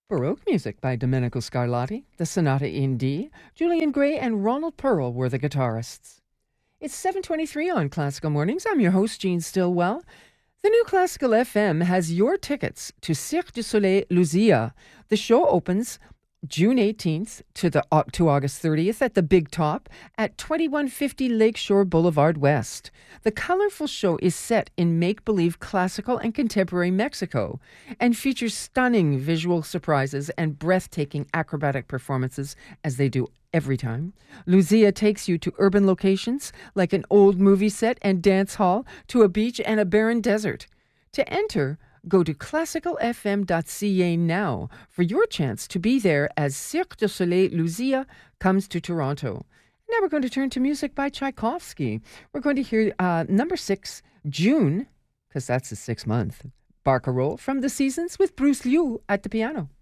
Baroque music by Domenico Scarlatti, the Sonata in D. Julian Gray and Ronald Pearl were the guitarists. It's 7:23 on Classical Mornings. I'm your host, Gene Stillwell. The new Classical FM has your tickets to Cirque du Soleil Lucia. The show opens June 18th to August 30th at the Big Top at 2150 Lakeshore Boulevard West. The colorful show is set in make-believe classical and contemporary Mexico and features stunning visual surprises and breathtaking acrobatic performances as they do every time. Lucia takes you to urban locations like an old movie set and dance hall, to a beach and a barren desert. To enter, go to classicalfm.ca now for your chance to be there as Cirque du Soleil Lucia comes to Toronto. Now we're going to turn to music by Tchaikovsky. We're going to hear number 6, June, because that's the 6th month, Barcarolle from The Seasons with Bruce Liu at the piano.